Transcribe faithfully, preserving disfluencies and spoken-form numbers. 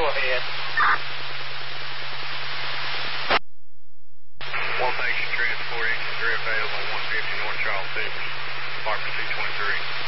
Go ahead. One patient transport engine three available, one fifty North Charles Six, Department two twenty-three.